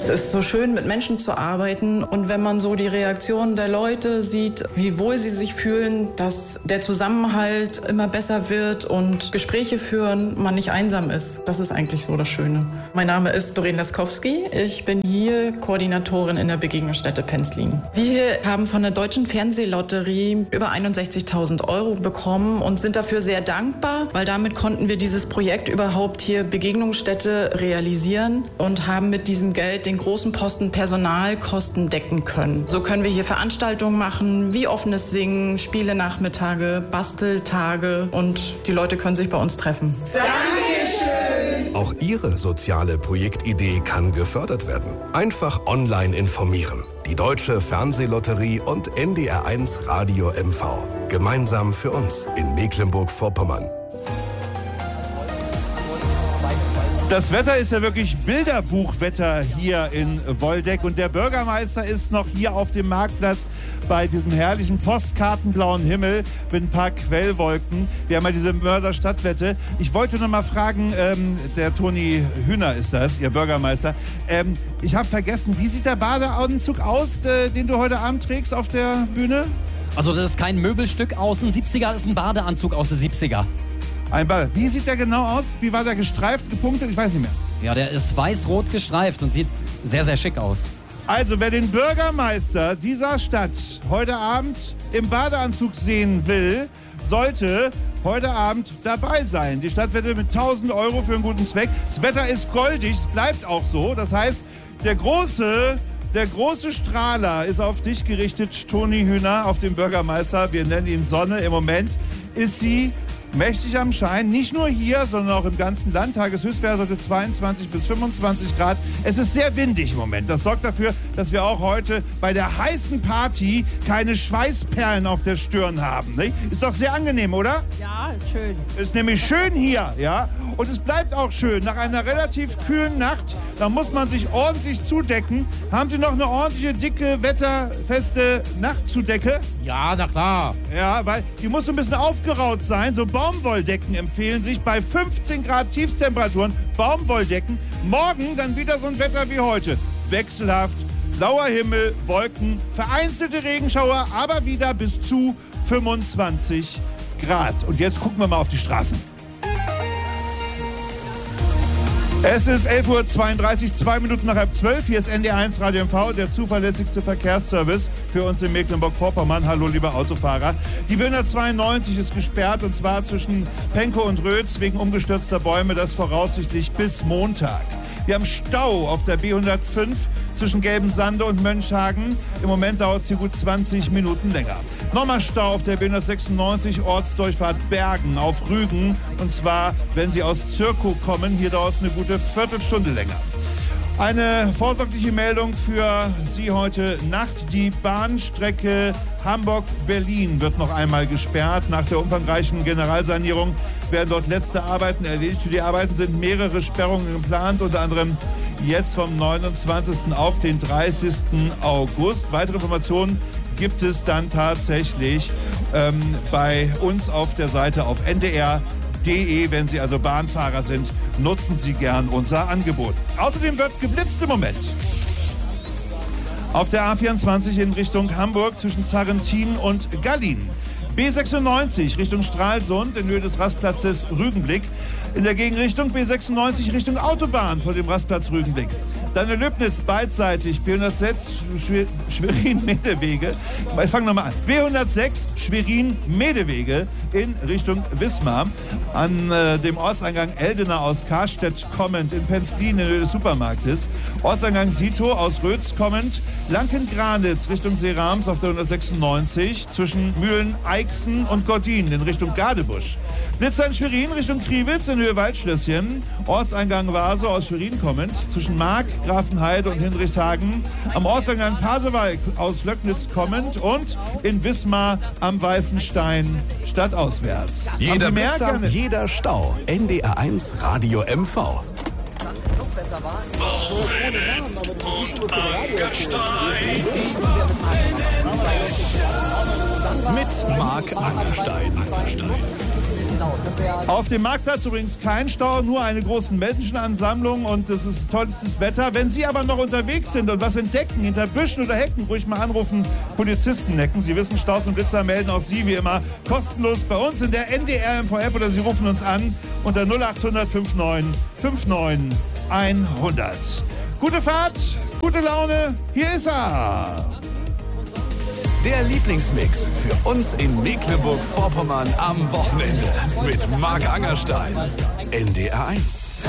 Es ist so schön, mit Menschen zu arbeiten und wenn man so die Reaktionen der Leute sieht, wie wohl sie sich fühlen, dass der Zusammenhalt immer besser wird und Gespräche führen, man nicht einsam ist. Das ist eigentlich so das Schöne. Mein Name ist Doreen Laskowski. Ich bin hier Koordinatorin in der Begegnungsstätte Penzlin. Wir haben von der Deutschen Fernsehlotterie über 61.000 € bekommen und sind dafür sehr dankbar, weil damit konnten wir dieses Projekt überhaupt hier Begegnungsstätte realisieren und haben mit diesem Geld den großen Posten Personalkosten decken können. So können wir hier Veranstaltungen machen, wie offenes Singen, Spielenachmittage, Basteltage und die Leute können sich bei uns treffen. Dankeschön! Auch Ihre soziale Projektidee kann gefördert werden. Einfach online informieren. Die Deutsche Fernsehlotterie und NDR1 Radio MV. Gemeinsam für uns in Mecklenburg-Vorpommern. Das Wetter ist ja wirklich Bilderbuchwetter hier in Woldeck und der Bürgermeister ist noch hier auf dem Marktplatz bei diesem herrlichen postkartenblauen Himmel mit ein paar Quellwolken. Wir haben ja diese Mörder-Stadtwette. Ich wollte noch mal fragen, der Toni Hühner ist das, Ihr Bürgermeister. Ich habe vergessen, wie sieht der Badeanzug aus, den du heute Abend trägst auf der Bühne? Also das ist kein Möbelstück aus den 70er, das ist ein Badeanzug aus den 70er. Ein Ball. Wie sieht der genau aus? Wie war der gestreift, gepunktet? Ich weiß nicht mehr. Ja, der ist weiß-rot gestreift und sieht sehr, sehr schick aus. Also, wer den Bürgermeister dieser Stadt heute Abend im Badeanzug sehen will, sollte heute Abend dabei sein. Die Stadtwette mit 1.000 € für einen guten Zweck. Das Wetter ist goldig, es bleibt auch so. Das heißt, der große Strahler ist auf dich gerichtet, Toni Hühner, auf den Bürgermeister. Wir nennen ihn Sonne. Im Moment ist sie mächtig am Schein, nicht nur hier, sondern auch im ganzen Land. Tageshöchstwert heute 22 bis 25 Grad. Es ist sehr windig im Moment. Das sorgt dafür, dass wir auch heute bei der heißen Party keine Schweißperlen auf der Stirn haben. Nicht? Ist doch sehr angenehm, oder? Ja, ist schön. Ist nämlich schön hier, ja. Und es bleibt auch schön. Nach einer relativ kühlen Nacht, da muss man sich ordentlich zudecken. Haben Sie noch eine ordentliche, dicke, wetterfeste Nachtzudecke? Ja, na klar. Ja, weil die muss so ein bisschen aufgeraut sein. So Baumwolldecken empfehlen sich bei 15 Grad Tiefstemperaturen. Baumwolldecken. Morgen dann wieder so ein Wetter wie heute. Wechselhaft, blauer Himmel, Wolken, vereinzelte Regenschauer, aber wieder bis zu 25 Grad. Und jetzt gucken wir mal auf die Straßen. Es ist 11:32 Uhr, 2 Minuten nach 11:30. Hier ist NDR1 Radio MV, der zuverlässigste Verkehrsservice für uns in Mecklenburg-Vorpommern. Hallo, liebe Autofahrer. Die B192 ist gesperrt und zwar zwischen Penkow und Rötz wegen umgestürzter Bäume, das voraussichtlich bis Montag. Wir haben Stau auf der B105 zwischen Gelbensande und Mönchhagen. Im Moment dauert es hier gut 20 Minuten länger. Nochmal Stau auf der B196 Ortsdurchfahrt Bergen auf Rügen. Und zwar, wenn Sie aus Zirkow kommen. Hier dauert es eine gute Viertelstunde länger. Eine vorsorgliche Meldung für Sie heute Nacht. Die Bahnstrecke Hamburg-Berlin wird noch einmal gesperrt. Nach der umfangreichen Generalsanierung werden dort letzte Arbeiten erledigt. Für die Arbeiten sind mehrere Sperrungen geplant, unter anderem jetzt vom 29. auf den 30. August. Weitere Informationen gibt es dann tatsächlich bei uns auf der Seite auf ndr.de. Wenn Sie also Bahnfahrer sind, nutzen Sie gern unser Angebot. Außerdem wird geblitzt im Moment. Auf der A24 in Richtung Hamburg zwischen Zarrentin und Gallin. B96 Richtung Stralsund in Höhe des Rastplatzes Rügenblick. In der Gegenrichtung B96 Richtung Autobahn vor dem Rastplatz Rügenblick. Dann in Löbnitz beidseitig B106 Schwerin-Medewege. Ich fange nochmal an. B106 Schwerin-Medewege in Richtung Wismar. An dem Ortseingang Eldener aus Karstedt kommend in Penzlin in Höhe des Supermarktes. Ortseingang Sito aus Rötz kommend. Lanken-Granitz Richtung Seerams auf der 196 zwischen Mühlen-Eichsen und Gordin in Richtung Gadebusch. Blitzer in Schwerin Richtung Kriwitz in Höhe Waldschlösschen. Ortseingang Vaso aus Schwerin kommend zwischen Mark, Grafenheide und Hindrichshagen. Am Ortseingang Pasewalk aus Löcknitz kommend und in Wismar am Weißen Stein stadtauswärts. Jeder Blitzer, jeder Stau. NDR1 Radio MV. Mit Marc Angerstein. Auf dem Marktplatz übrigens kein Stau, nur eine große Menschenansammlung und es ist tollstes Wetter. Wenn Sie aber noch unterwegs sind und was entdecken, hinter Büschen oder Hecken, ruhig mal anrufen, Polizistennecken. Sie wissen, Staus und Blitzer melden auch Sie wie immer kostenlos bei uns in der NDR MV-App oder Sie rufen uns an unter 0800 59 59 100. Gute Fahrt, gute Laune, hier ist er. Der Lieblingsmix für uns in Mecklenburg-Vorpommern am Wochenende mit Marc Angerstein. NDR 1.